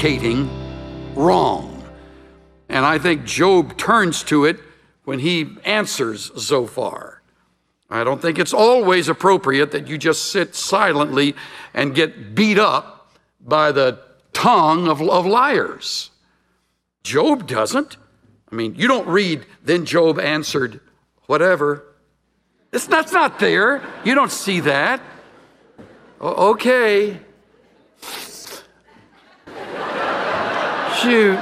indicating wrong. And I think Job turns to it when he answers Zophar. I don't think it's always appropriate that you just sit silently and get beat up by the tongue of liars. Job doesn't. I mean, you don't read, then Job answered, whatever. That's not there. You don't see that. Okay. Shoot.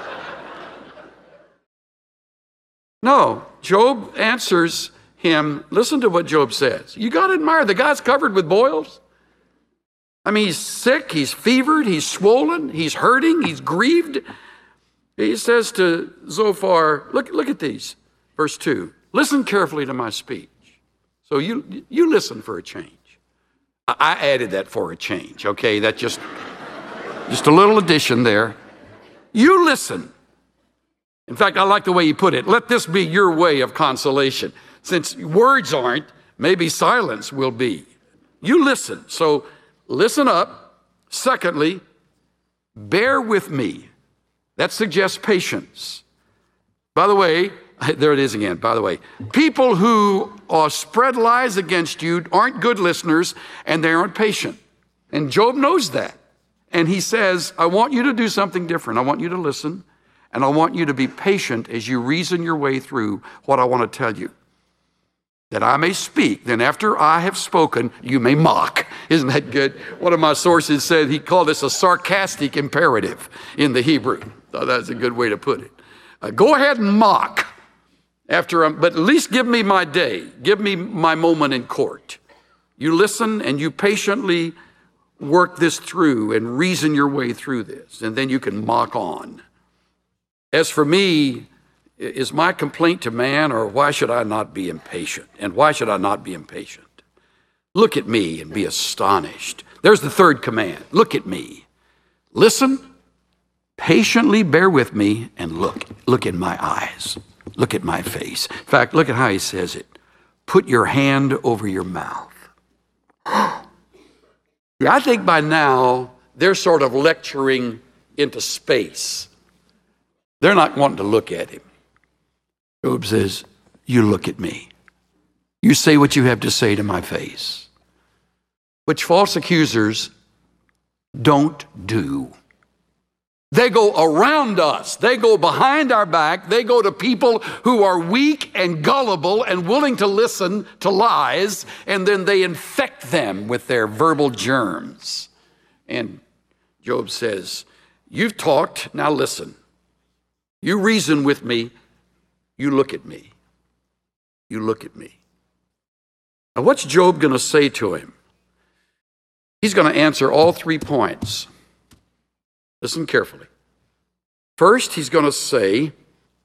No, Job answers him. Listen to what Job says. You got to admire the guy's covered with boils. I mean, he's sick, he's fevered, he's swollen, he's hurting, he's grieved. He says to Zophar, look at these. Verse 2, listen carefully to my speech. So you listen for a change. I added that for a change, okay? That's just a little addition there. You listen. In fact, I like the way you put it. Let this be your way of consolation. Since words aren't, maybe silence will be. You listen. So listen up. Secondly, bear with me. That suggests patience. By the way, there it is again, by the way. People who spread lies against you aren't good listeners and they aren't patient. And Job knows that. And he says, I want you to do something different. I want you to listen and I want you to be patient as you reason your way through what I want to tell you. That I may speak, then after I have spoken, you may mock. Isn't that good? One of my sources said he called this a sarcastic imperative in the Hebrew. So that's a good way to put it. Go ahead and mock, but at least give me my day. Give me my moment in court. You listen and you patiently work this through and reason your way through this, and then you can mock on. As for me, is my complaint to man, or why should I not be impatient? And why should I not be impatient? Look at me and be astonished. There's the third command. Look at me. Listen, patiently bear with me, and look in my eyes. Look at my face. In fact, look at how he says it. Put your hand over your mouth. I think by now they're sort of lecturing into space. They're not wanting to look at him. Job says, you look at me. You say what you have to say to my face, which false accusers don't do. They go around us. They go behind our back. They go to people who are weak and gullible and willing to listen to lies, and then they infect them with their verbal germs. And Job says, you've talked, now listen. You reason with me. You look at me. You look at me. Now, what's Job going to say to him? He's going to answer all 3 points. Listen carefully. First, he's going to say,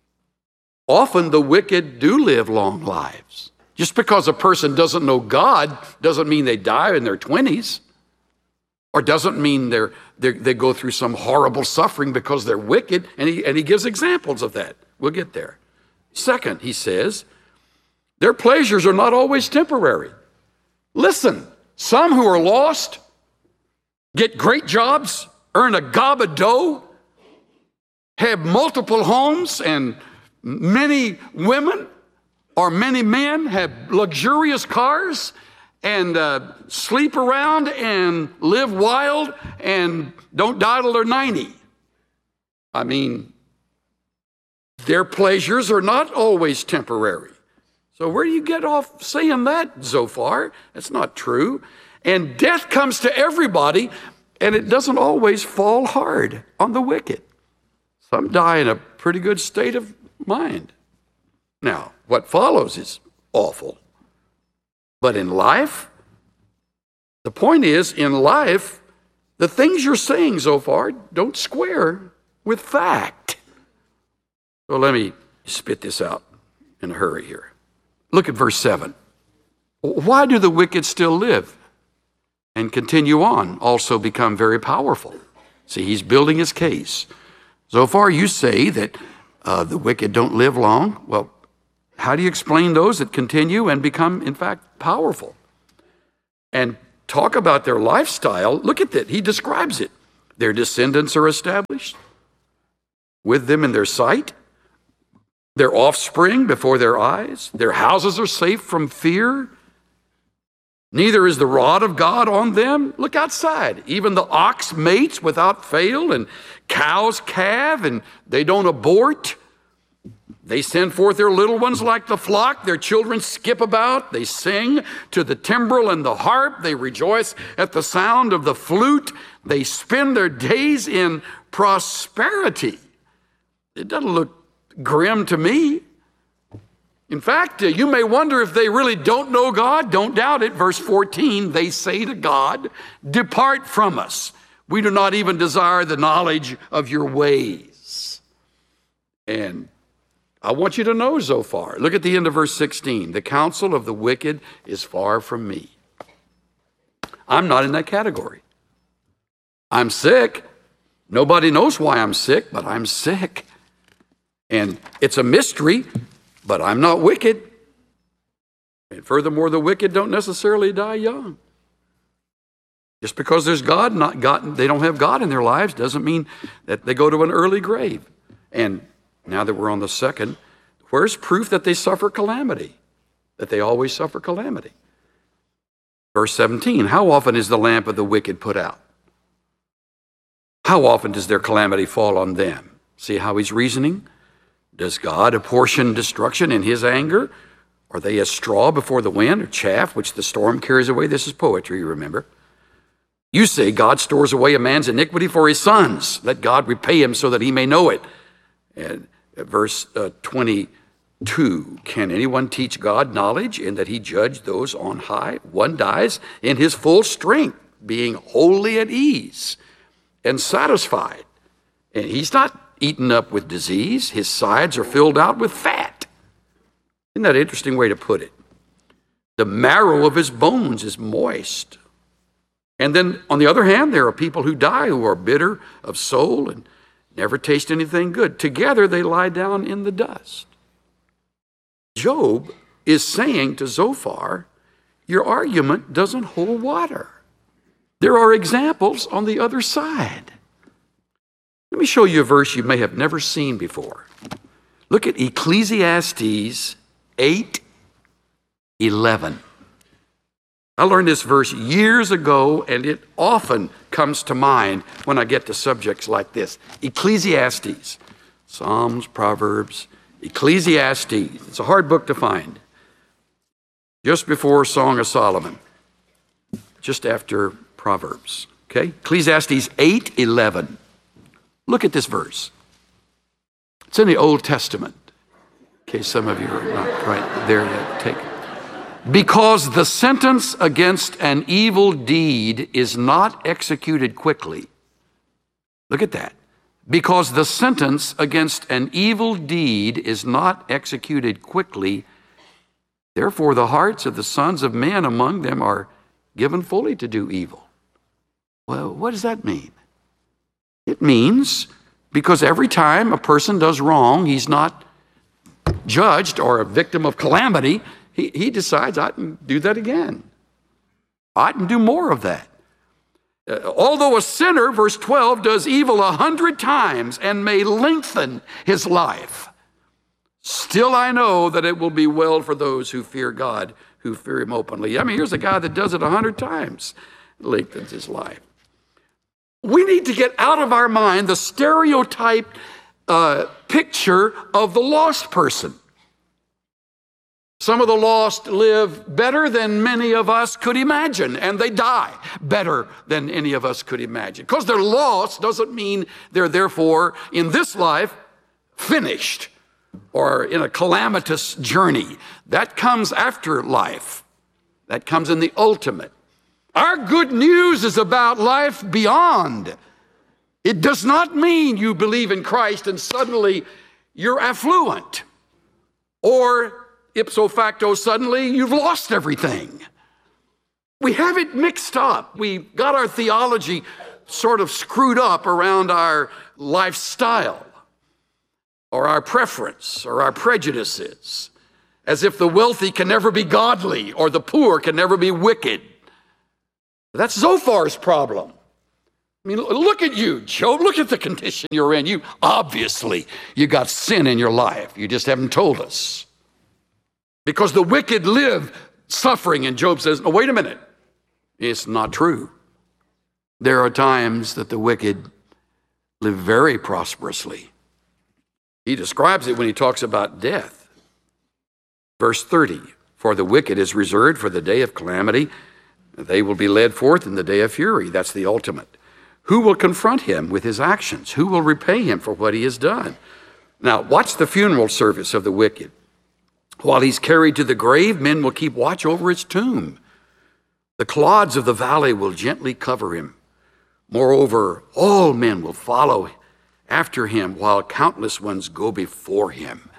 often the wicked do live long lives. Just because a person doesn't know God doesn't mean they die in their 20s, or doesn't mean they go through some horrible suffering because they're wicked, and he gives examples of that. We'll get there. Second, he says, their pleasures are not always temporary. Listen, some who are lost get great jobs, earn a gob of dough, have multiple homes, and many women or many men have luxurious cars and sleep around and live wild and don't die till they're 90. I mean, their pleasures are not always temporary. So where do you get off saying that, Zophar? That's not true. And death comes to everybody, and it doesn't always fall hard on the wicked. Some die in a pretty good state of mind. Now, what follows is awful. But in life, the point is, in life, the things you're saying, Zophar, don't square with fact. So let me spit this out in a hurry here. Look at verse 7. Why do the wicked still live and continue on, also become very powerful? See, he's building his case. Zophar, you say that the wicked don't live long. Well, how do you explain those that continue and become, in fact, powerful? And talk about their lifestyle. Look at that. He describes it. Their descendants are established with them in their sight, their offspring before their eyes. Their houses are safe from fear. Neither is the rod of God on them. Look outside. Even the ox mates without fail, and cows calve, and they don't abort. They send forth their little ones like the flock. Their children skip about. They sing to the timbrel and the harp. They rejoice at the sound of the flute. They spend their days in prosperity. It doesn't look grim to me. In fact, you may wonder if they really don't know God. Don't doubt it. Verse 14, they say to God, "Depart from us. We do not even desire the knowledge of your ways." And I want you to know, Zophar, look at the end of verse 16. The counsel of the wicked is far from me. I'm not in that category. I'm sick. Nobody knows why I'm sick, but I'm sick. And it's a mystery, but I'm not wicked. And furthermore, the wicked don't necessarily die young. Just because there's they don't have God in their lives doesn't mean that they go to an early grave. And now that we're on the second, where's proof that they suffer calamity? That they always suffer calamity? Verse 17, how often is the lamp of the wicked put out? How often does their calamity fall on them? See how he's reasoning? Does God apportion destruction in his anger? Are they as straw before the wind, or chaff which the storm carries away? This is poetry, you remember. You say God stores away a man's iniquity for his sons. Let God repay him so that he may know it. And verse 22, can anyone teach God knowledge in that he judge those on high? One dies in his full strength, being wholly at ease and satisfied. And he's not eaten up with disease. His sides are filled out with fat. Isn't that an interesting way to put it? The marrow of his bones is moist. And then, on the other hand, there are people who die who are bitter of soul and never taste anything good. Together they lie down in the dust. Job is saying to Zophar, your argument doesn't hold water. There are examples on the other side. Let me show you a verse you may have never seen before. Look at Ecclesiastes 8:11. I learned this verse years ago, and it often comes to mind when I get to subjects like this. Ecclesiastes, Psalms, Proverbs, Ecclesiastes. It's a hard book to find. Just before Song of Solomon, just after Proverbs. Okay, Ecclesiastes 8:11. Look at this verse. It's in the Old Testament. In case some of you are not right there yet, take it. Because the sentence against an evil deed is not executed quickly. Look at that. Because the sentence against an evil deed is not executed quickly, therefore the hearts of the sons of men among them are given fully to do evil. Well, what does that mean? It means because every time a person does wrong, he's not judged or a victim of calamity. He decides, I can do that again. I can do more of that. Although a sinner, verse 12, does evil 100 times and may lengthen his life, still I know that it will be well for those who fear God, who fear him openly. I mean, here's a guy that does it 100 times, lengthens his life. We need to get out of our mind the stereotyped picture of the lost person. Some of the lost live better than many of us could imagine, and they die better than any of us could imagine. Because they're lost doesn't mean they're therefore, in this life, finished or in a calamitous journey. That comes after life. That comes in the ultimate. Our good news is about life beyond. It does not mean you believe in Christ and suddenly you're affluent, or ipso facto, suddenly you've lost everything. We have it mixed up. We got our theology sort of screwed up around our lifestyle or our preference or our prejudices, as if the wealthy can never be godly or the poor can never be wicked. That's Zophar's problem. I mean, look at you, Job. Look at the condition you're in. You got sin in your life. You just haven't told us. Because the wicked live suffering. And Job says, no, wait a minute. It's not true. There are times that the wicked live very prosperously. He describes it when he talks about death. Verse 30, for the wicked is reserved for the day of calamity. They will be led forth in the day of fury. That's the ultimate. Who will confront him with his actions? Who will repay him for what he has done? Now, watch the funeral service of the wicked. While he's carried to the grave, men will keep watch over his tomb. The clods of the valley will gently cover him. Moreover, all men will follow after him while countless ones go before him.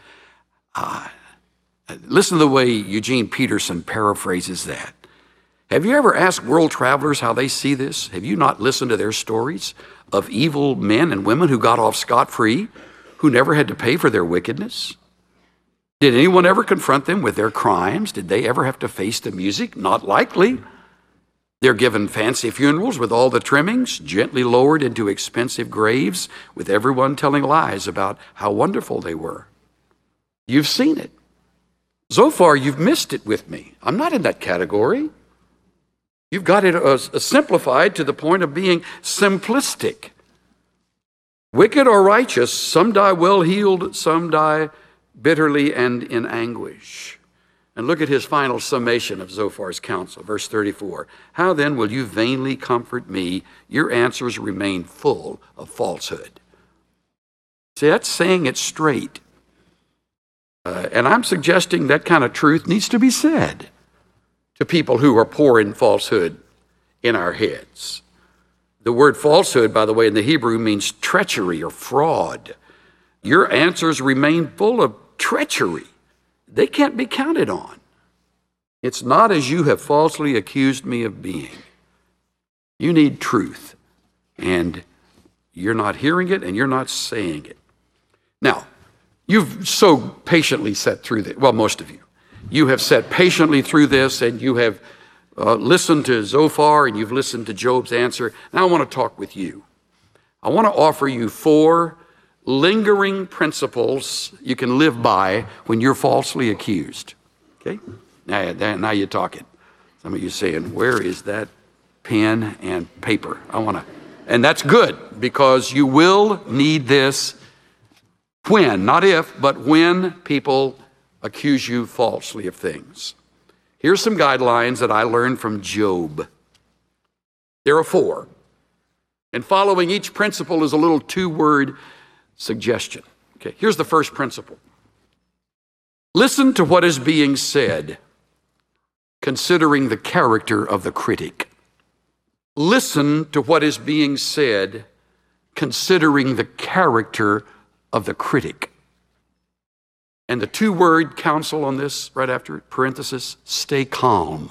Listen to the way Eugene Peterson paraphrases that. Have you ever asked world travelers how they see this? Have you not listened to their stories of evil men and women who got off scot-free, who never had to pay for their wickedness? Did anyone ever confront them with their crimes? Did they ever have to face the music? Not likely. They're given fancy funerals with all the trimmings, gently lowered into expensive graves, with everyone telling lies about how wonderful they were. You've seen it. So far, you've missed it with me. I'm not in that category. You've got it simplified to the point of being simplistic. Wicked or righteous, some die well-heeled, some die bitterly and in anguish. And look at his final summation of Zophar's counsel, verse 34. How then will you vainly comfort me? Your answers remain full of falsehood. See, that's saying it straight. And I'm suggesting that kind of truth needs to be said to people who are pouring falsehood in our heads. The word falsehood, by the way, in the Hebrew means treachery or fraud. Your answers remain full of treachery. They can't be counted on. It's not as you have falsely accused me of being. You need truth, and you're not hearing it, and you're not saying it. Now, you've so patiently sat through this. Well, most of you. You have sat patiently through this, and you have listened to Zophar, and you've listened to Job's answer. Now I want to talk with you. I want to offer you 4 lingering principles you can live by when you're falsely accused. Okay? Now you're talking. Some of you saying, where is that pen and paper? And that's good, because you will need this when, not if, but when people accuse you falsely of things. Here's some guidelines that I learned from Job. There are 4. And following each principle is a little 2-word suggestion. Okay, here's the first principle. Listen to what is being said, considering the character of the critic. Listen to what is being said, considering the character of the critic. And the 2-word counsel on this, right after it, parenthesis, stay calm.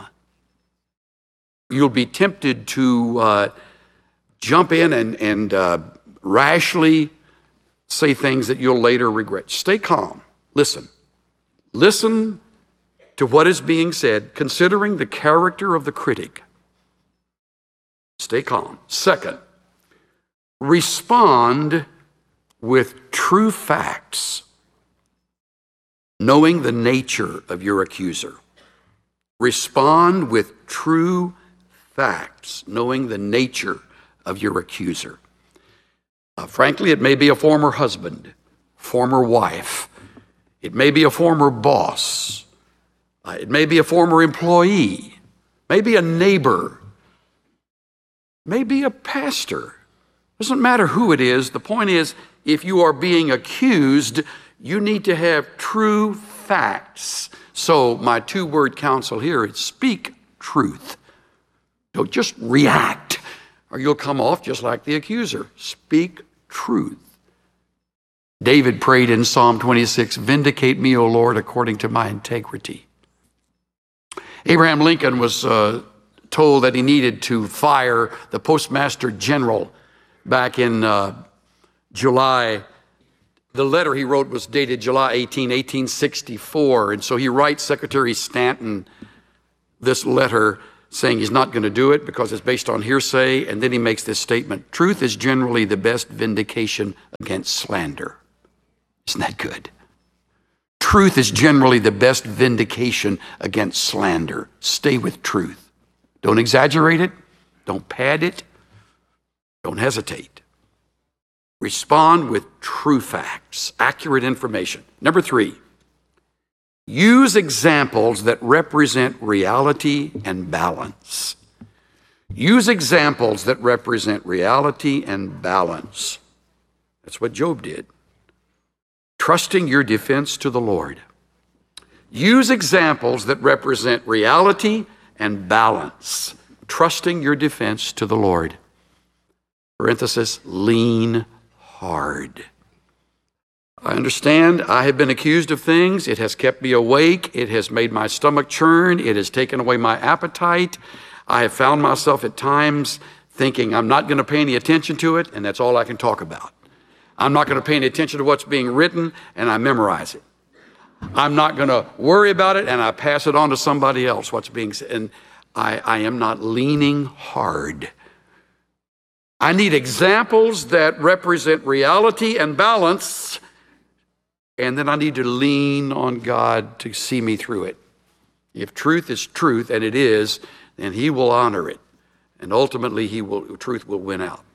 You'll be tempted to jump in and rashly say things that you'll later regret. Stay calm. Listen. Listen to what is being said, considering the character of the critic. Stay calm. Second, respond with true facts, knowing the nature of your accuser. Respond with true facts, knowing the nature of your accuser. Frankly, it may be a former husband, former wife. It may be a former boss. It may be a former employee. Maybe a neighbor. Maybe a pastor. Doesn't matter who it is. The point is, if you are being accused, you need to have true facts. So my 2-word counsel here is speak truth. Don't just react, or you'll come off just like the accuser. Speak truth. David prayed in Psalm 26, vindicate me, O Lord, according to my integrity. Abraham Lincoln was told that he needed to fire the postmaster general back in July. The letter he wrote was dated July 18, 1864. And so he writes Secretary Stanton this letter saying he's not going to do it because it's based on hearsay. And then he makes this statement: truth is generally the best vindication against slander. Isn't that good? Truth is generally the best vindication against slander. Stay with truth. Don't exaggerate it. Don't pad it. Don't hesitate. Respond with true facts, accurate information. Number 3, use examples that represent reality and balance. Use examples that represent reality and balance. That's what Job did. Trusting your defense to the Lord. Use examples that represent reality and balance. Trusting your defense to the Lord. Parenthesis, lean hard. I understand I have been accused of things. It has kept me awake. It has made my stomach churn. It has taken away my appetite. I have found myself at times thinking I'm not going to pay any attention to it, and that's all I can talk about. I'm not going to pay any attention to what's being written, and I memorize it. I'm not going to worry about it, and I pass it on to somebody else, what's being said. And I am not leaning hard. I need examples that represent reality and balance, and then I need to lean on God to see me through it. If truth is truth, and it is, then He will honor it, and ultimately truth will win out.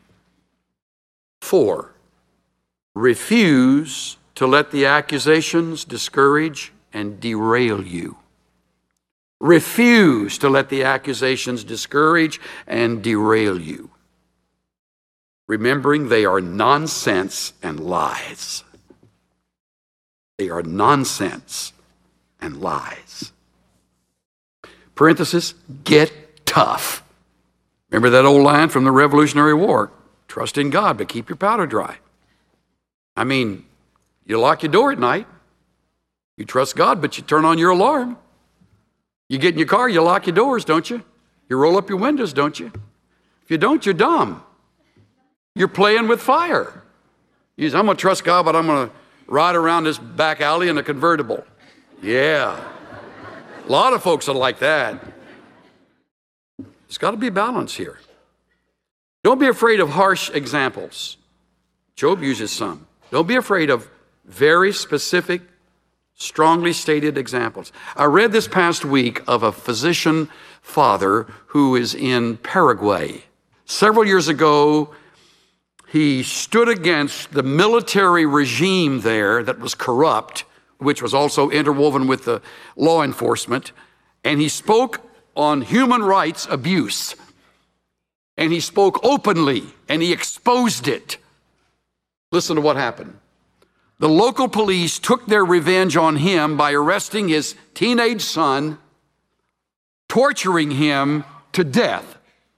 4, refuse to let the accusations discourage and derail you. Refuse to let the accusations discourage and derail you. Remembering they are nonsense and lies. They are nonsense and lies. Parenthesis, get tough. Remember that old line from the Revolutionary War? Trust in God, but keep your powder dry. I mean, you lock your door at night. You trust God, but you turn on your alarm. You get in your car, you lock your doors, don't you? You roll up your windows, don't you? If you don't, you're dumb. You're playing with fire. You say, I'm going to trust God, but I'm going to ride around this back alley in a convertible. Yeah. A lot of folks are like that. There's got to be balance here. Don't be afraid of harsh examples. Job uses some. Don't be afraid of very specific, strongly stated examples. I read this past week of a physician father who is in Paraguay. Several years ago, he stood against the military regime there that was corrupt, which was also interwoven with the law enforcement, and he spoke on human rights abuse. And he spoke openly, and he exposed it. Listen to what happened. The local police took their revenge on him by arresting his teenage son, torturing him to death.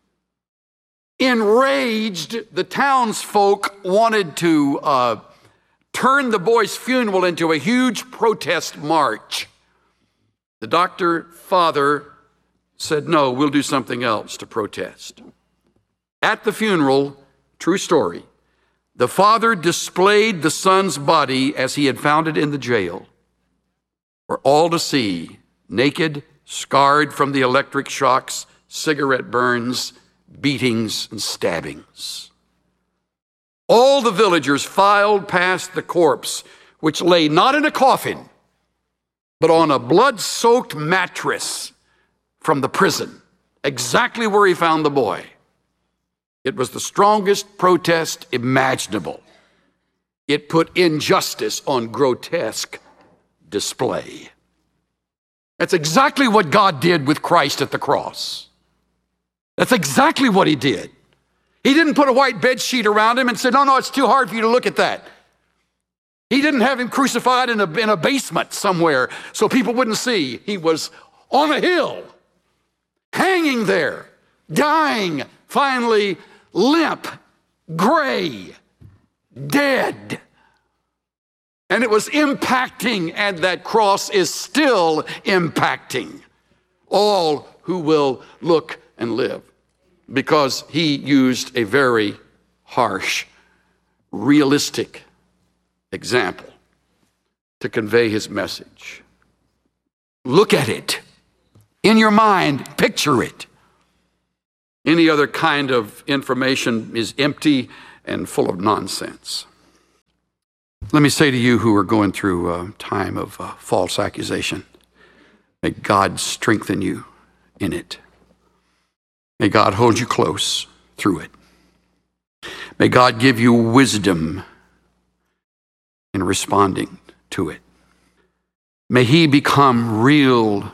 Enraged, the townsfolk wanted to turn the boy's funeral into a huge protest march. The doctor father said, no, we'll do something else to protest. At the funeral, true story, the father displayed the son's body as he had found it in the jail for all to see, naked, scarred from the electric shocks, cigarette burns, beatings, and stabbings. All the villagers filed past the corpse, which lay not in a coffin, but on a blood-soaked mattress from the prison, exactly where he found the boy. It was the strongest protest imaginable. It put injustice on grotesque display. That's exactly what God did with Christ at the cross. That's exactly what He did. He didn't put a white bed sheet around Him and said, no, it's too hard for you to look at that. He didn't have Him crucified in a basement somewhere so people wouldn't see. He was on a hill, hanging there, dying, finally limp, gray, dead. And it was impacting, and that cross is still impacting all who will look and live, because He used a very harsh, realistic example to convey His message. Look at it. In your mind, picture it. Any other kind of information is empty and full of nonsense. Let me say to you who are going through a time of false accusation, may God strengthen you in it. May God hold you close through it. May God give you wisdom in responding to it. May He become real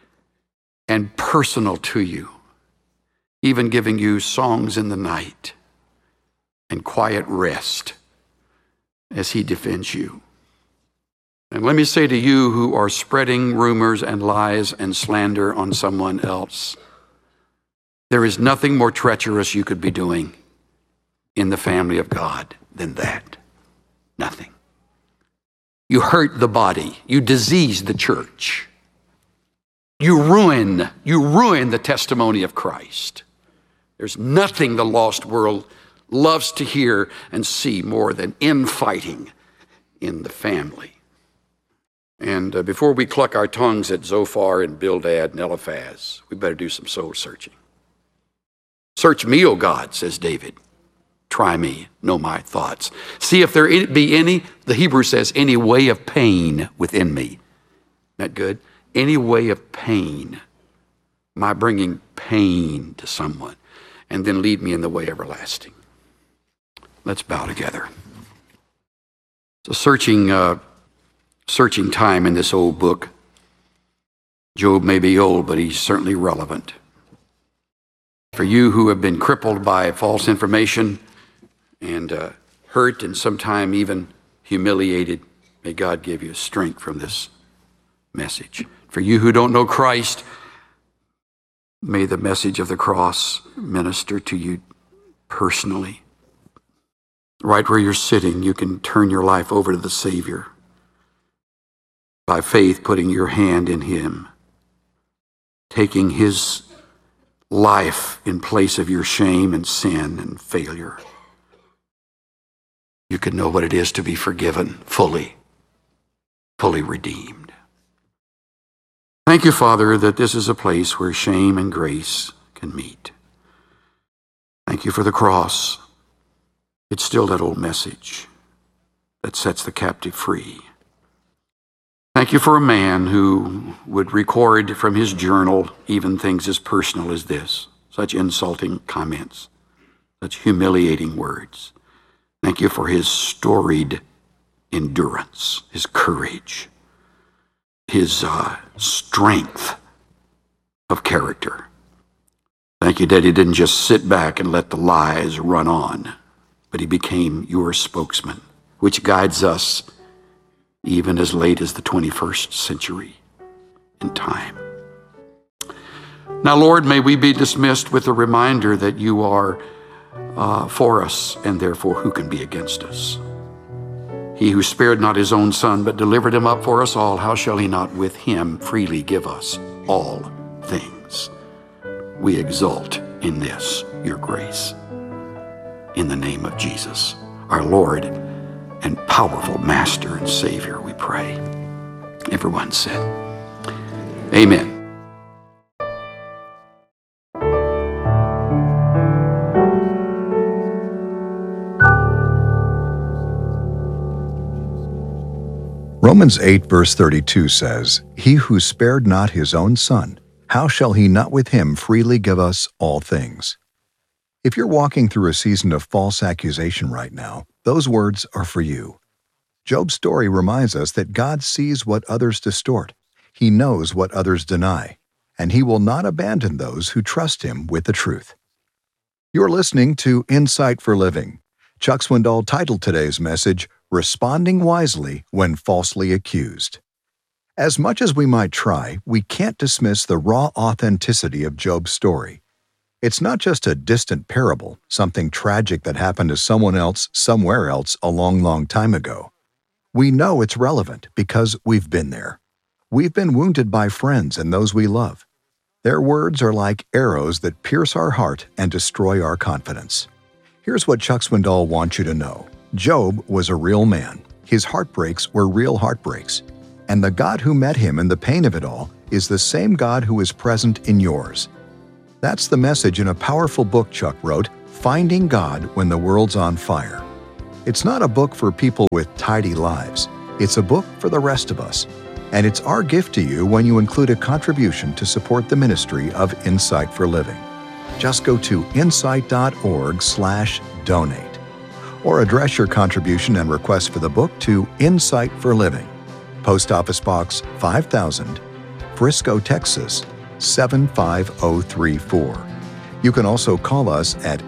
and personal to you, even giving you songs in the night and quiet rest as He defends you. And let me say to you who are spreading rumors and lies and slander on someone else, there is nothing more treacherous you could be doing in the family of God than that. Nothing. You hurt the body. You disease the church. You ruin the testimony of Christ. There's nothing the lost world loves to hear and see more than infighting in the family. And before we cluck our tongues at Zophar and Bildad and Eliphaz, we better do some soul searching. Search me, O God, says David. Try me, know my thoughts. See if there be any, the Hebrew says, any way of pain within me. Isn't that good? Any way of pain. Am I bringing pain to someone? And then lead me in the way everlasting. Let's bow together. It's a searching time in this old book. Job may be old, but he's certainly relevant. For you who have been crippled by false information and hurt and sometime even humiliated, may God give you strength from this message. For you who don't know Christ, may the message of the cross minister to you personally. Right where you're sitting, you can turn your life over to the Savior. By faith, putting your hand in Him, taking His life in place of your shame and sin and failure. You can know what it is to be forgiven fully redeemed. Thank you, Father, that this is a place where shame and grace can meet. Thank you for the cross. It's still that old message that sets the captive free. Thank you for a man who would record from his journal even things as personal as this, such insulting comments, such humiliating words. Thank you for his storied endurance, his courage, his strength of character. Thank you that he didn't just sit back and let the lies run on, but he became your spokesman, which guides us even as late as the 21st century in time. Now, Lord, may we be dismissed with a reminder that you are for us, and therefore who can be against us? He who spared not his own Son, but delivered him up for us all, how shall he not with him freely give us all things? We exult in this, your grace. In the name of Jesus, our Lord and powerful Master and Savior, we pray. Everyone said, amen. Romans 8 verse 32 says, He who spared not his own Son, how shall he not with him freely give us all things? If you're walking through a season of false accusation right now, those words are for you. Job's story reminds us that God sees what others distort. He knows what others deny, and He will not abandon those who trust Him with the truth. You're listening to Insight for Living. Chuck Swindoll titled today's message, Responding Wisely When Falsely Accused. As much as we might try, we can't dismiss the raw authenticity of Job's story. It's not just a distant parable, something tragic that happened to someone else, somewhere else, a long, long time ago. We know it's relevant because we've been there. We've been wounded by friends and those we love. Their words are like arrows that pierce our heart and destroy our confidence. Here's what Chuck Swindoll wants you to know. Job was a real man. His heartbreaks were real heartbreaks. And the God who met him in the pain of it all is the same God who is present in yours. That's the message in a powerful book Chuck wrote, Finding God When the World's on Fire. It's not a book for people with tidy lives. It's a book for the rest of us. And it's our gift to you when you include a contribution to support the ministry of Insight for Living. Just go to insight.org/donate or address your contribution and request for the book to Insight for Living, Post Office Box 5000, Frisco, Texas 75034. You can also call us at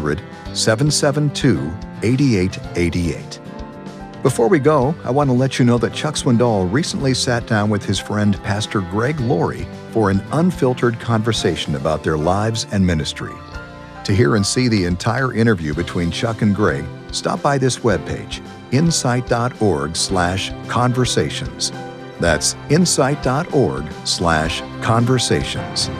800-772-8888. Before we go, I want to let you know that Chuck Swindoll recently sat down with his friend Pastor Greg Laurie for an unfiltered conversation about their lives and ministry. To hear and see the entire interview between Chuck and Greg, stop by this webpage, insight.org/conversations. That's insight.org/conversations.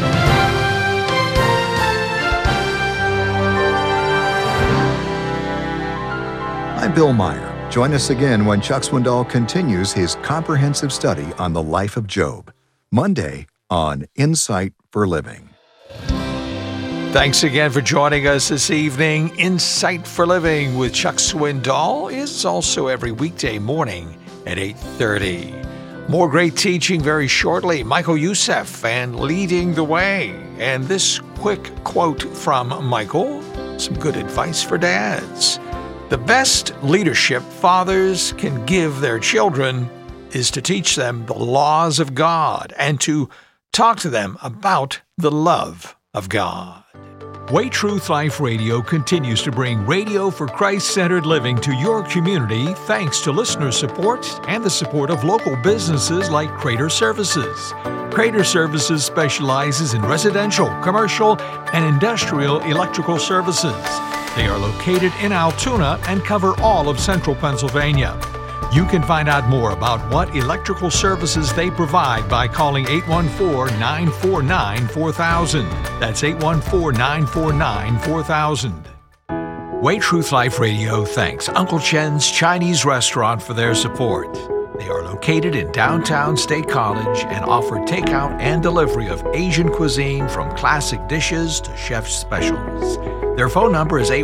I'm Bill Meyer. Join us again when Chuck Swindoll continues his comprehensive study on the life of Job, Monday on Insight for Living. Thanks again for joining us this evening. Insight for Living with Chuck Swindoll is also every weekday morning at 8:30. More great teaching very shortly. Michael Youssef and Leading the Way. And this quick quote from Michael, some good advice for dads. The best leadership fathers can give their children is to teach them the laws of God and to talk to them about the love of God. Way Truth Life Radio continues to bring radio for Christ-centered living to your community thanks to listener support and the support of local businesses like Crater Services. Crater Services specializes in residential, commercial, and industrial electrical services. They are located in Altoona and cover all of central Pennsylvania. You can find out more about what electrical services they provide by calling 814-949-4000. That's 814-949-4000. Way Truth Life Radio thanks Uncle Chen's Chinese Restaurant for their support. They are located in downtown State College and offer takeout and delivery of Asian cuisine from classic dishes to chef's specials. Their phone number is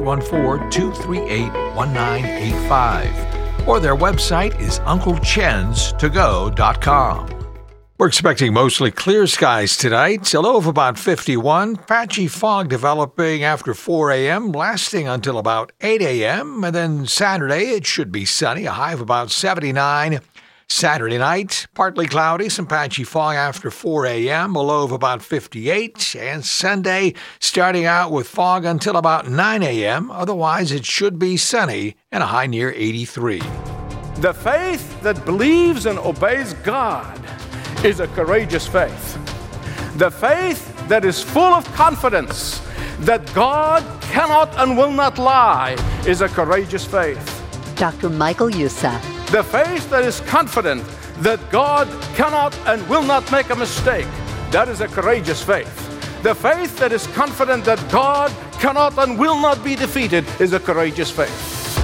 814-238-1985. Or their website is unclechens2go.com. We're expecting mostly clear skies tonight, a low of about 51, patchy fog developing after 4 a.m., lasting until about 8 a.m., and then Saturday it should be sunny, a high of about 79. Saturday night, partly cloudy, some patchy fog after 4 a.m., a low of about 58, and Sunday starting out with fog until about 9 a.m., otherwise it should be sunny and a high near 83. The faith that believes and obeys God is a courageous faith. The faith that is full of confidence that God cannot and will not lie is a courageous faith. Dr. Michael Youssef. The faith that is confident that God cannot and will not make a mistake, that is a courageous faith. The faith that is confident that God cannot and will not be defeated is a courageous faith.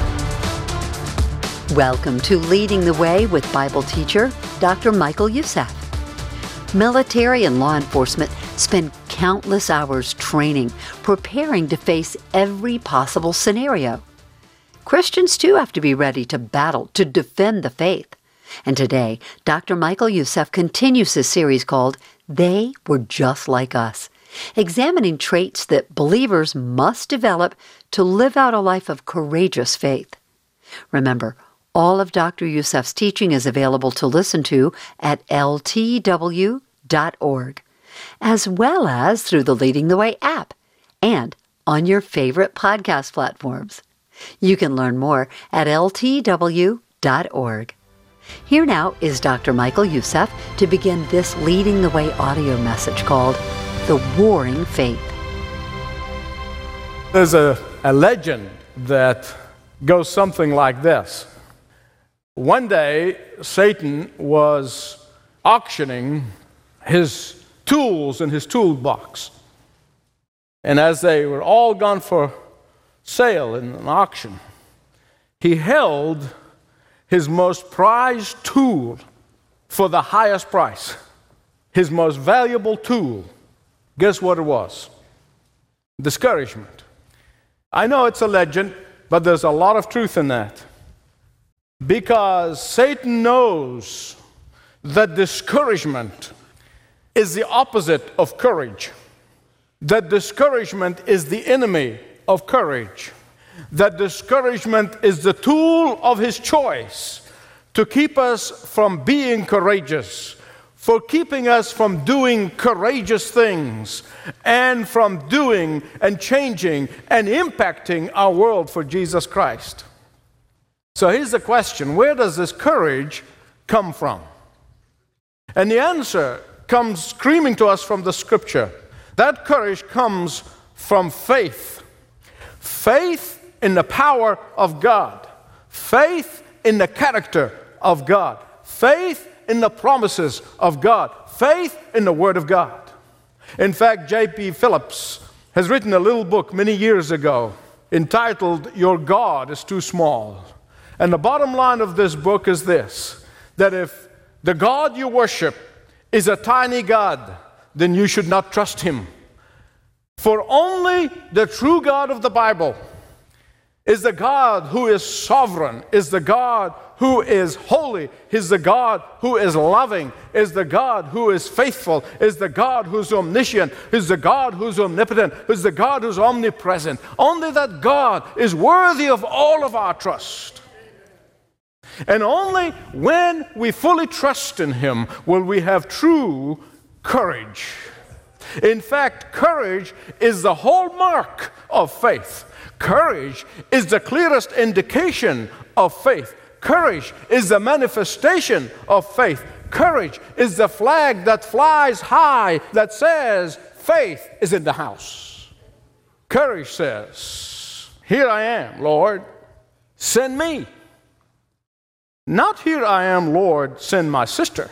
Welcome to Leading the Way with Bible teacher Dr. Michael Youssef. Military and law enforcement spend countless hours training, preparing to face every possible scenario. Christians, too, have to be ready to battle, to defend the faith. And today, Dr. Michael Youssef continues his series called They Were Just Like Us, examining traits that believers must develop to live out a life of courageous faith. Remember, all of Dr. Youssef's teaching is available to listen to at ltw.org, as well as through the Leading the Way app and on your favorite podcast platforms. You can learn more at ltw.org. Here now is Dr. Michael Youssef to begin this Leading the Way audio message called The Warring Faith. There's a legend that goes something like this. One day, Satan was auctioning his tools in his toolbox. And as they were all gone for sale in an auction, he held his most prized tool for the highest price, his most valuable tool. Guess what it was? Discouragement. I know it's a legend, but there's a lot of truth in that. Because Satan knows that discouragement is the opposite of courage. That discouragement is the enemy of courage. That discouragement is the tool of his choice to keep us from being courageous, for keeping us from doing courageous things, and from doing and changing and impacting our world for Jesus Christ. So here's the question: where does this courage come from? And the answer comes screaming to us from the Scripture. That courage comes from faith. Faith in the power of God. Faith in the character of God. Faith in the promises of God. Faith in the Word of God. In fact, J.P. Phillips has written a little book many years ago entitled, "Your God is Too Small." And the bottom line of this book is this: that if the God you worship is a tiny God, then you should not trust Him. For only the true God of the Bible is the God who is sovereign, is the God who is holy, is the God who is loving, is the God who is faithful, is the God who's omniscient, is the God who's omnipotent, is the God who's omnipresent. Only that God is worthy of all of our trust. And only when we fully trust in Him will we have true courage. In fact, courage is the hallmark of faith. Courage is the clearest indication of faith. Courage is the manifestation of faith. Courage is the flag that flies high that says faith is in the house. Courage says, "Here I am, Lord, send me." Not, "Here I am, Lord, send my sister."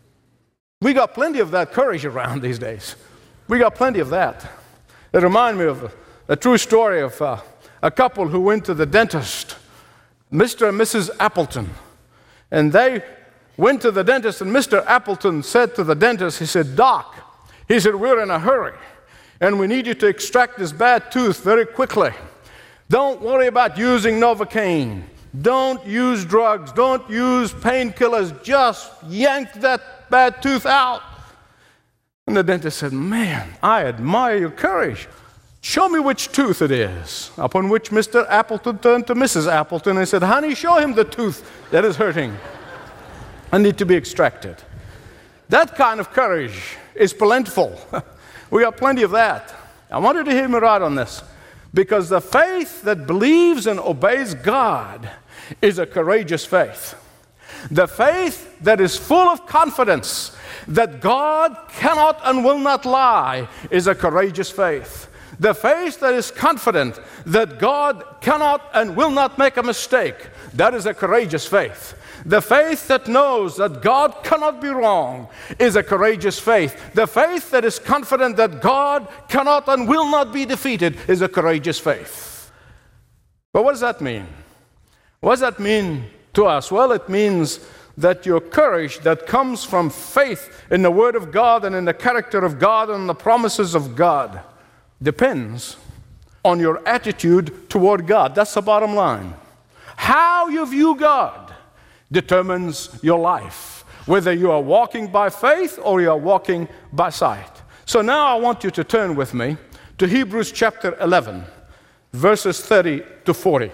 We got plenty of that courage around these days. We got plenty of that. It reminds me of a true story of a couple who went to the dentist, Mr. and Mrs. Appleton. And they went to the dentist, and Mr. Appleton said to the dentist, he said, "Doc," he said, "we're in a hurry, and we need you to extract this bad tooth very quickly. Don't worry about using Novocaine. Don't use drugs. Don't use painkillers. Just yank that bad tooth out." And the dentist said, "Man, I admire your courage. Show me which tooth it is." Upon which Mr. Appleton turned to Mrs. Appleton and said, "Honey, show him the tooth that is hurting and need to be extracted." That kind of courage is plentiful. We got plenty of that. I want you to hear me right on this, because the faith that believes and obeys God is a courageous faith. The faith that is full of confidence that God cannot and will not lie is a courageous faith. The faith that is confident that God cannot and will not make a mistake, that is a courageous faith. The faith that knows that God cannot be wrong is a courageous faith. The faith that is confident that God cannot and will not be defeated is a courageous faith. But what does that mean? What does that mean to us? Well, it means that your courage that comes from faith in the Word of God and in the character of God and the promises of God depends on your attitude toward God. That's the bottom line. How you view God determines your life, whether you are walking by faith or you are walking by sight. So now I want you to turn with me to Hebrews chapter 11, verses 30 to 40.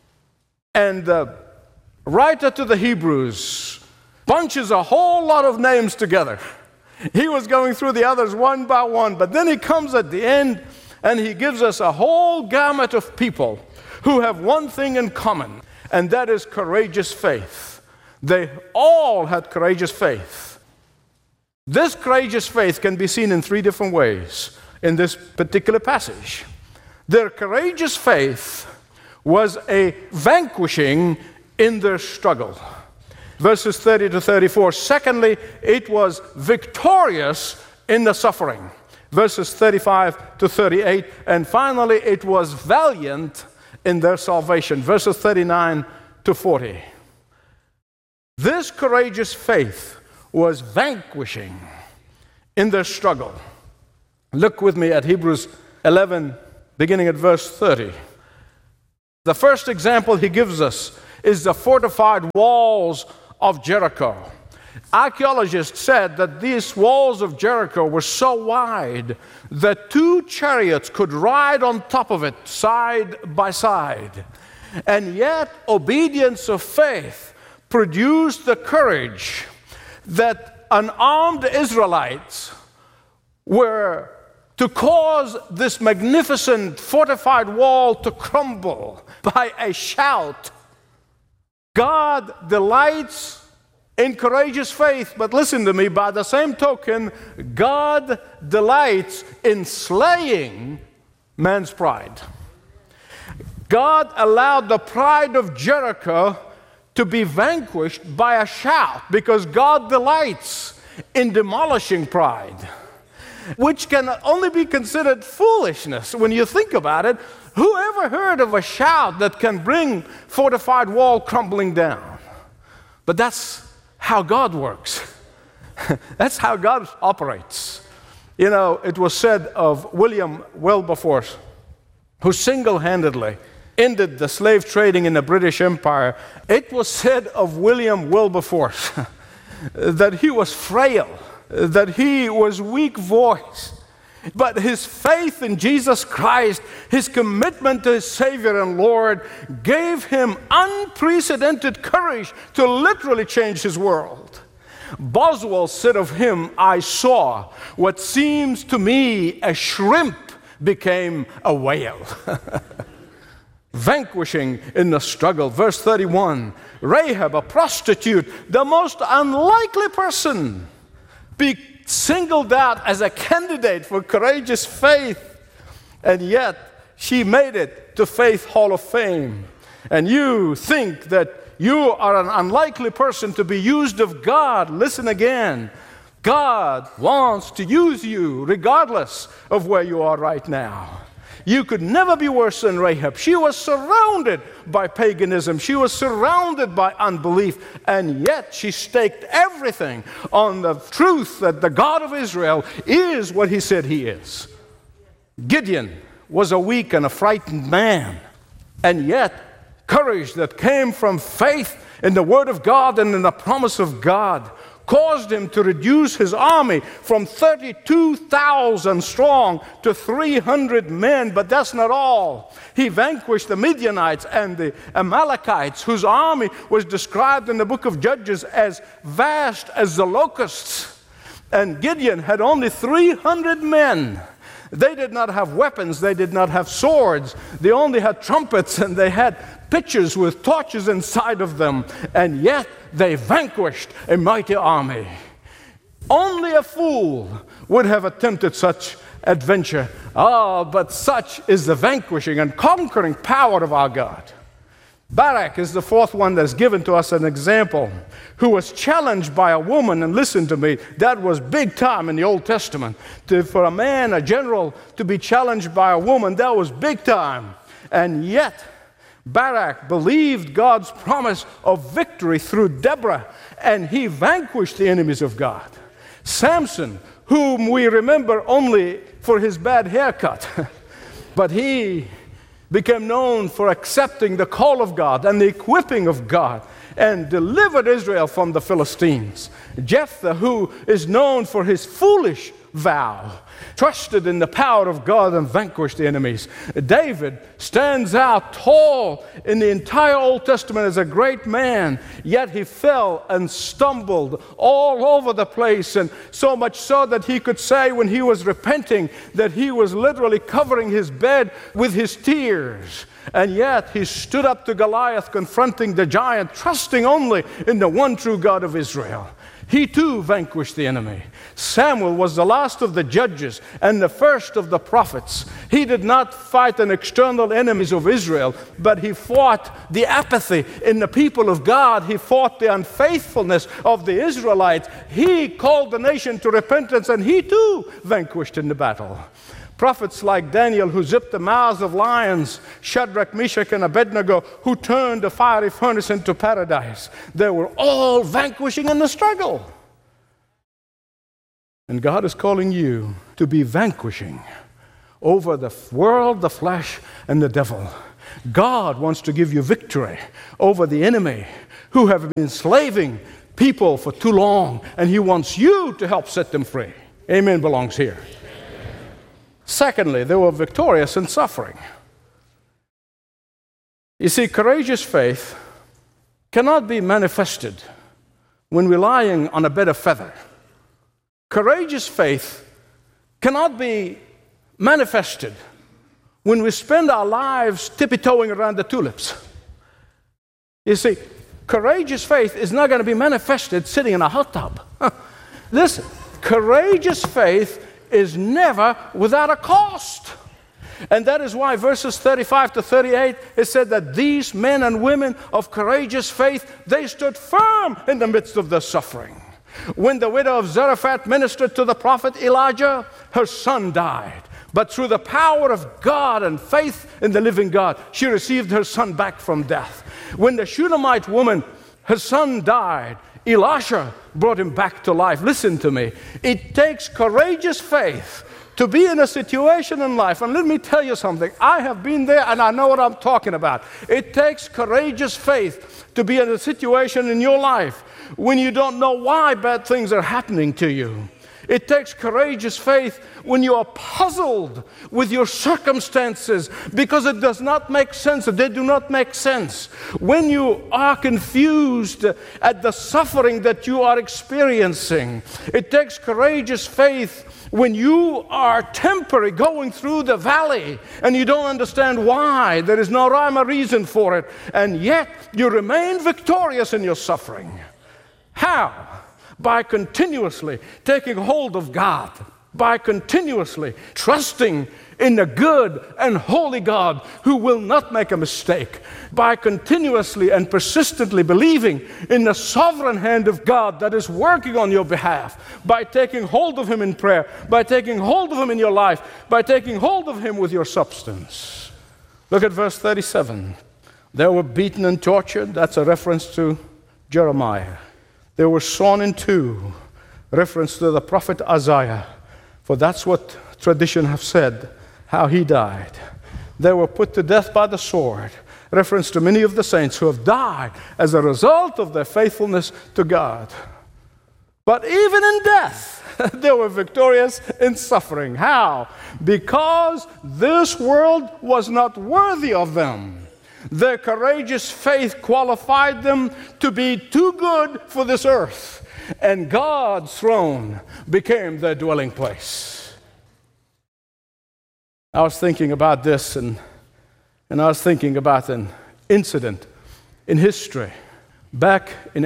And the writer to the Hebrews bunches a whole lot of names together. He was going through the others one by one, but then he comes at the end and he gives us a whole gamut of people who have one thing in common, and that is courageous faith. They all had courageous faith. This courageous faith can be seen in three different ways in this particular passage. Their courageous faith was a vanquishing in their struggle. Verses 30 to 34. Secondly, it was victorious in the suffering. Verses 35 to 38. And finally, it was valiant in their salvation. Verses 39 to 40. This courageous faith was vanquishing in their struggle. Look with me at Hebrews 11, beginning at verse 30. The first example he gives us is the fortified walls of Jericho. Archaeologists said that these walls of Jericho were so wide that 2 chariots could ride on top of it side by side. And yet, obedience of faith produced the courage that unarmed Israelites were to cause this magnificent fortified wall to crumble by a shout. God delights in courageous faith, but listen to me, by the same token, God delights in slaying man's pride. God allowed the pride of Jericho to be vanquished by a shout because God delights in demolishing pride, which can only be considered foolishness when you think about it. Who ever heard of a shout that can bring fortified wall crumbling down? But that's how God works. That's how God operates. You know, it was said of William Wilberforce, who single-handedly ended the slave trading in the British Empire. It was said of William Wilberforce that he was frail, that he was weak-voiced, but his faith in Jesus Christ, his commitment to his Savior and Lord, gave him unprecedented courage to literally change his world. Boswell said of him, "I saw what seems to me a shrimp became a whale." Vanquishing in the struggle. Verse 31, Rahab, a prostitute, the most unlikely person, be singled out as a candidate for courageous faith, and yet she made it to Faith Hall of Fame. And you think that you are an unlikely person to be used of God. Listen again. God wants to use you regardless of where you are right now. You could never be worse than Rahab. She was surrounded by paganism. She was surrounded by unbelief. And yet she staked everything on the truth that the God of Israel is what he said he is. Gideon was a weak and a frightened man. And yet courage that came from faith in the Word of God and in the promise of God caused him to reduce his army from 32,000 strong to 300 men. But that's not all. He vanquished the Midianites and the Amalekites, whose army was described in the book of Judges as vast as the locusts. And Gideon had only 300 men. They did not have weapons. They did not have swords. They only had trumpets, and they had pitchers with torches inside of them. And yet they vanquished a mighty army. Only a fool would have attempted such adventure. But such is the vanquishing and conquering power of our God. Barak is the fourth one that's given to us an example, who was challenged by a woman. And listen to me, that was big time in the Old Testament. For a man, a general, to be challenged by a woman, that was big time. And yet, Barak believed God's promise of victory through Deborah, and he vanquished the enemies of God. Samson, whom we remember only for his bad haircut, but he became known for accepting the call of God and the equipping of God and delivered Israel from the Philistines. Jephthah, who is known for his foolish vow, trusted in the power of God and vanquished the enemies. David stands out tall in the entire Old Testament as a great man, yet he fell and stumbled all over the place, and so much so that he could say when he was repenting that he was literally covering his bed with his tears. And yet he stood up to Goliath, confronting the giant, trusting only in the one true God of Israel. He too vanquished the enemy. Samuel was the last of the judges and the first of the prophets. He did not fight an external enemies of Israel, but he fought the apathy in the people of God. He fought the unfaithfulness of the Israelites. He called the nation to repentance, and he too vanquished in the battle. Prophets like Daniel, who zipped the mouths of lions, Shadrach, Meshach, and Abednego, who turned the fiery furnace into paradise. They were all vanquishing in the struggle. And God is calling you to be vanquishing over the world, the flesh, and the devil. God wants to give you victory over the enemy who have been enslaving people for too long, and He wants you to help set them free. Amen belongs here. Secondly, they were victorious in suffering. You see, courageous faith cannot be manifested when we're lying on a bed of feather. Courageous faith cannot be manifested when we spend our lives tippy-toeing around the tulips. You see, courageous faith is not going to be manifested sitting in a hot tub. Listen, courageous faith is never without a cost. And that is why verses 35 to 38, it said that these men and women of courageous faith, they stood firm in the midst of their suffering. When the widow of Zarephath ministered to the prophet Elijah, her son died. But through the power of God and faith in the living God, she received her son back from death. When the Shunammite woman, her son died, Elisha brought him back to life. Listen to me. It takes courageous faith to be in a situation in life. And let me tell you something. I have been there and I know what I'm talking about. It takes courageous faith to be in a situation in your life when you don't know why bad things are happening to you. It takes courageous faith when you are puzzled with your circumstances because it does not make sense, or they do not make sense. When you are confused at the suffering that you are experiencing. It takes courageous faith when you are temporary going through the valley and you don't understand why. There is no rhyme or reason for it. And yet you remain victorious in your suffering. How? By continuously taking hold of God, by continuously trusting in the good and holy God who will not make a mistake, by continuously and persistently believing in the sovereign hand of God that is working on your behalf, by taking hold of Him in prayer, by taking hold of Him in your life, by taking hold of Him with your substance. Look at verse 37. They were beaten and tortured. That's a reference to Jeremiah. They were sawn in two, reference to the prophet Isaiah, for that's what tradition have said, how he died. They were put to death by the sword, reference to many of the saints who have died as a result of their faithfulness to God. But even in death, they were victorious in suffering. How? Because this world was not worthy of them. Their courageous faith qualified them to be too good for this earth, and God's throne became their dwelling place. I was thinking about this, and I was thinking about an incident in history. Back in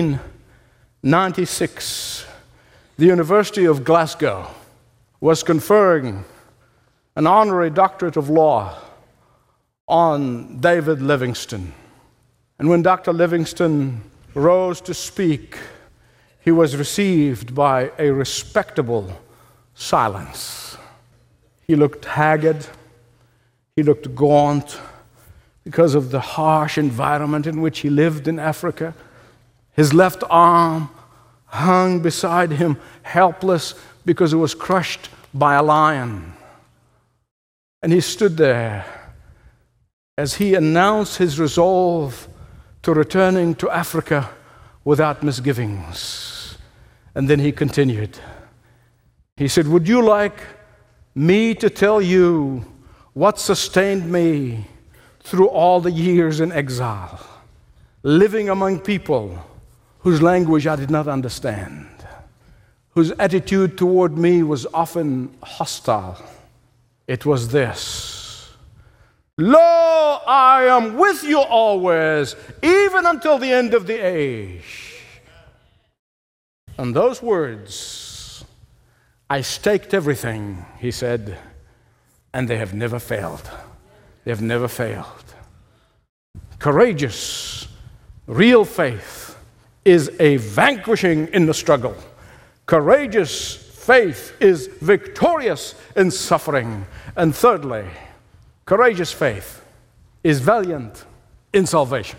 1896, the University of Glasgow was conferring an honorary doctorate of law on David Livingstone. And when Dr. Livingstone rose to speak, he was received by a respectable silence. He looked haggard, he looked gaunt because of the harsh environment in which he lived in Africa. His left arm hung beside him helpless because it was crushed by a lion. And he stood there as he announced his resolve to returning to Africa without misgivings. And then he continued. He said, "Would you like me to tell you what sustained me through all the years in exile, living among people whose language I did not understand, whose attitude toward me was often hostile? It was this: Lo, I am with you always, even until the end of the age." And those words, I staked everything, he said, and they have never failed. They have never failed. Courageous, real faith is a vanquishing in the struggle. Courageous faith is victorious in suffering. And thirdly, courageous faith is valiant in salvation.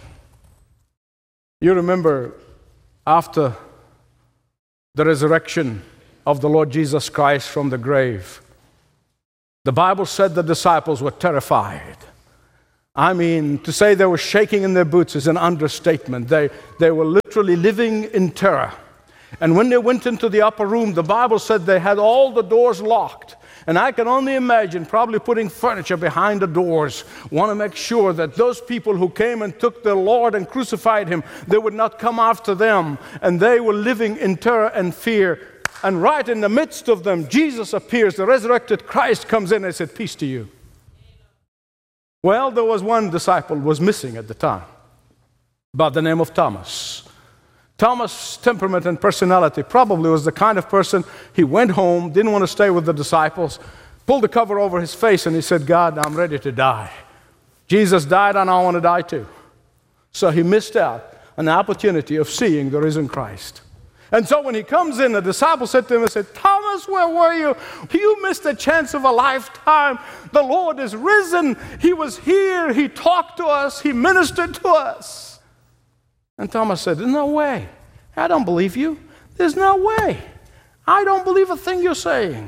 You remember after the resurrection of the Lord Jesus Christ from the grave. The Bible said the disciples were terrified. I mean, to say they were shaking in their boots is an understatement. They were literally living in terror. And when they went into the upper room, the Bible said they had all the doors locked. And I can only imagine probably putting furniture behind the doors, want to make sure that those people who came and took their Lord and crucified him, they would not come after them. And they were living in terror and fear. And right in the midst of them, Jesus appears. The resurrected Christ comes in and said, "Peace to you." Well, there was one disciple who was missing at the time by the name of Thomas. Thomas' temperament and personality probably was the kind of person, he went home, didn't want to stay with the disciples, pulled the cover over his face and he said, "God, I'm ready to die. Jesus died and I want to die too." So he missed out on the opportunity of seeing the risen Christ. And so when he comes in, the disciples said to him and said, "Thomas, where were you? You missed a chance of a lifetime. The Lord is risen. He was here. He talked to us. He ministered to us." And Thomas said, "No way. I don't believe you. There's no way. I don't believe a thing you're saying."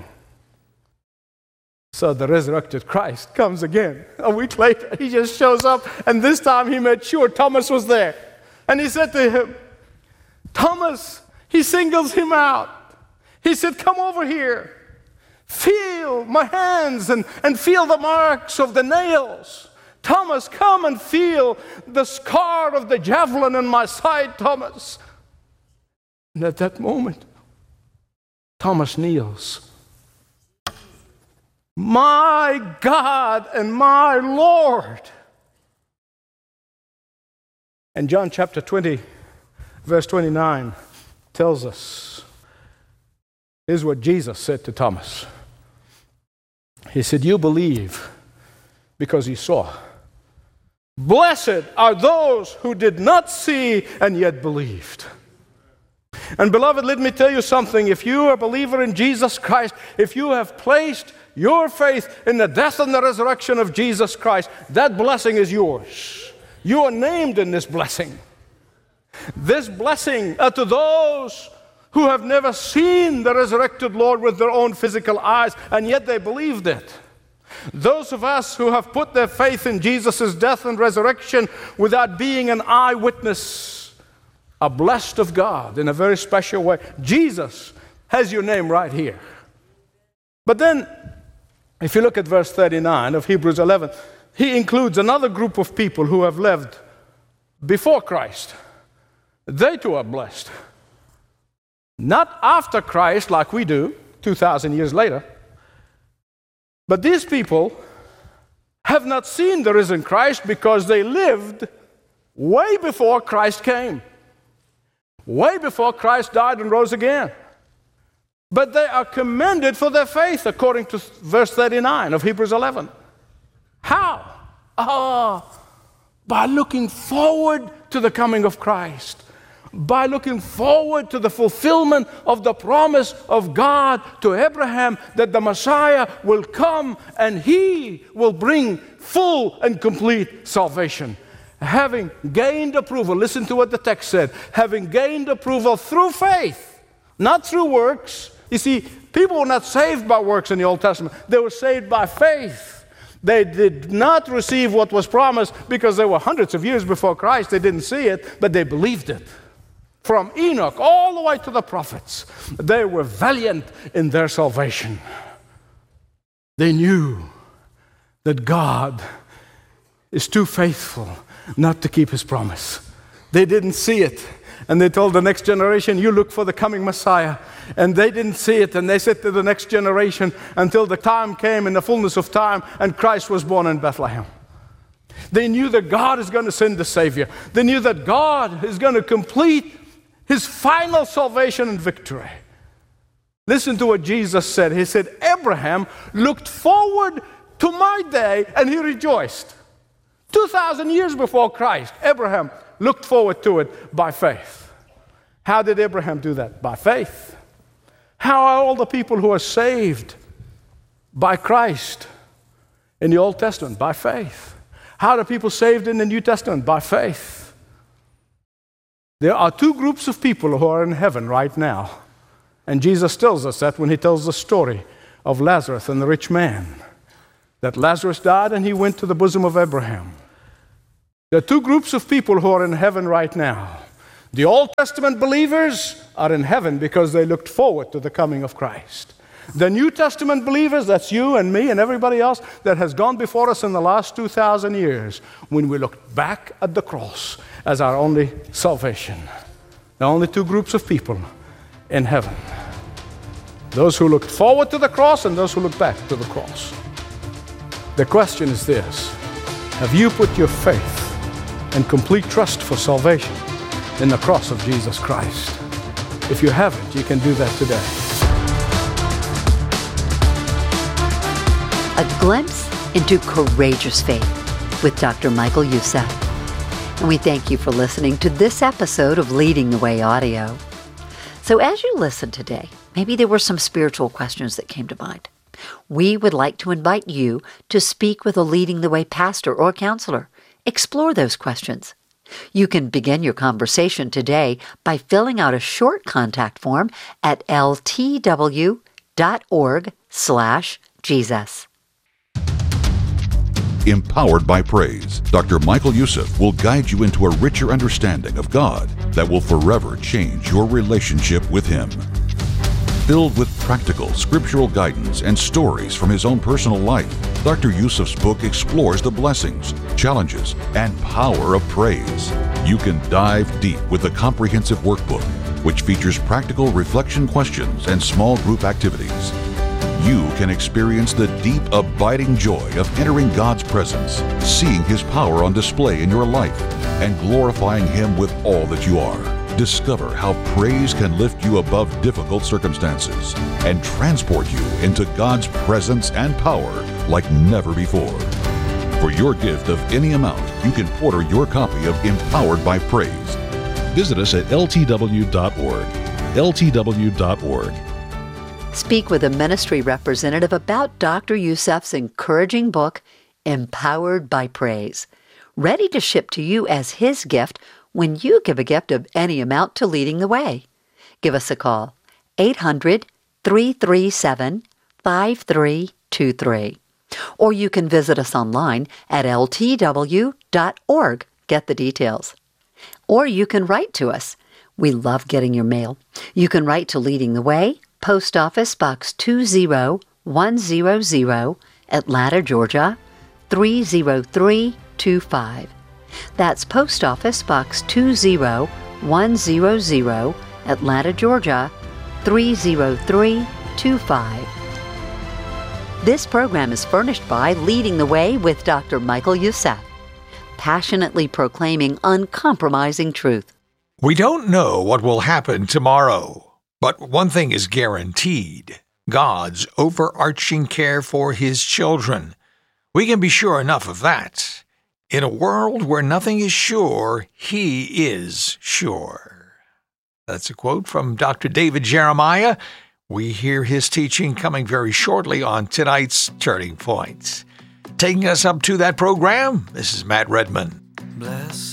So the resurrected Christ comes again. A week later, he just shows up, and this time he made sure Thomas was there. And he said to him, "Thomas," he singles him out. He said, "Come over here. Feel my hands and feel the marks of the nails. Thomas, come and feel the scar of the javelin in my side, Thomas." And at that moment, Thomas kneels. My God and my Lord. And John chapter 20, verse 29 tells us, here's what Jesus said to Thomas. He said, "You believe because you saw. Blessed are those who did not see and yet believed." And beloved, let me tell you something. If you are a believer in Jesus Christ, if you have placed your faith in the death and the resurrection of Jesus Christ, that blessing is yours. You are named in this blessing. This blessing to those who have never seen the resurrected Lord with their own physical eyes, and yet they believed it. Those of us who have put their faith in Jesus' death and resurrection without being an eyewitness are blessed of God in a very special way. Jesus has your name right here. But then, if you look at verse 39 of Hebrews 11, he includes another group of people who have lived before Christ. They too are blessed. Not after Christ like we do, 2,000 years later. But these people have not seen the risen Christ because they lived way before Christ came. Way before Christ died and rose again. But they are commended for their faith according to verse 39 of Hebrews 11. How? By looking forward to the coming of Christ. By looking forward to the fulfillment of the promise of God to Abraham that the Messiah will come and he will bring full and complete salvation. Having gained approval, listen to what the text said, having gained approval through faith, not through works. You see, people were not saved by works in the Old Testament. They were saved by faith. They did not receive what was promised because they were hundreds of years before Christ. They didn't see it, but they believed it. From Enoch all the way to the prophets, they were valiant in their salvation. They knew that God is too faithful not to keep his promise. They didn't see it, and they told the next generation, "You look for the coming Messiah." And they didn't see it, and they said to the next generation until the time came in the fullness of time, and Christ was born in Bethlehem. They knew that God is going to send the Savior. They knew that God is going to complete his final salvation and victory. Listen to what Jesus said. He said, "Abraham looked forward to my day and he rejoiced." 2,000 years before Christ, Abraham looked forward to it by faith. How did Abraham do that? By faith. How are all the people who are saved by Christ in the Old Testament? By faith. How are the people saved in the New Testament? By faith. There are two groups of people who are in heaven right now. And Jesus tells us that when he tells the story of Lazarus and the rich man, that Lazarus died and he went to the bosom of Abraham. There are two groups of people who are in heaven right now. The Old Testament believers are in heaven because they looked forward to the coming of Christ. The New Testament believers, that's you and me and everybody else that has gone before us in the last 2,000 years, when we look back at the cross as our only salvation. The only two groups of people in heaven. Those who looked forward to the cross and those who look back to the cross. The question is this: have you put your faith and complete trust for salvation in the cross of Jesus Christ? If you haven't, you can do that today. A glimpse into courageous faith with Dr. Michael Youssef. And we thank you for listening to this episode of Leading the Way Audio. So as you listen today, maybe there were some spiritual questions that came to mind. We would like to invite you to speak with a Leading the Way pastor or counselor. Explore those questions. You can begin your conversation today by filling out a short contact form at ltw.org/Jesus. Empowered by Praise, Dr. Michael Youssef will guide you into a richer understanding of God that will forever change your relationship with Him. Filled with practical, scriptural guidance and stories from his own personal life, Dr. Youssef's book explores the blessings, challenges, and power of praise. You can dive deep with the comprehensive workbook, which features practical reflection questions and small group activities. You can experience the deep, abiding joy of entering God's presence, seeing His power on display in your life, and glorifying Him with all that you are. Discover how praise can lift you above difficult circumstances and transport you into God's presence and power like never before. For your gift of any amount, you can order your copy of Empowered by Praise. Visit us at ltw.org. ltw.org. Speak with a ministry representative about Dr. Youssef's encouraging book, Empowered by Praise, ready to ship to you as his gift when you give a gift of any amount to Leading the Way. Give us a call, 800-337-5323. Or you can visit us online at ltw.org. Get the details. Or you can write to us. We love getting your mail. You can write to Leading the Way, Post Office Box 20100, Atlanta, Georgia, 30325. That's Post Office Box 20100, Atlanta, Georgia, 30325. This program is furnished by Leading the Way with Dr. Michael Youssef, passionately proclaiming uncompromising truth. We don't know what will happen tomorrow, but one thing is guaranteed: God's overarching care for His children. We can be sure enough of that. In a world where nothing is sure, He is sure. That's a quote from Dr. David Jeremiah. We hear his teaching coming very shortly on tonight's Turning Point. Taking us up to that program, this is Matt Redman. Bless